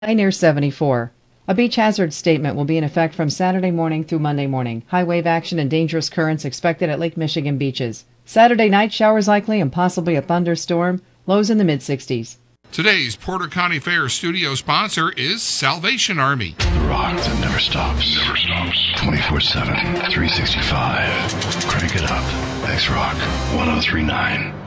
High near 74. A beach hazard statement will be in effect from Saturday morning through Monday morning. High wave action and dangerous currents expected at Lake Michigan beaches. Saturday night showers likely and possibly a thunderstorm. Lows in the mid-60s. Today's Porter County Fair studio sponsor is Salvation Army. The rock that never stops. 24/7, 365. Crank it up. X-Rock 1039.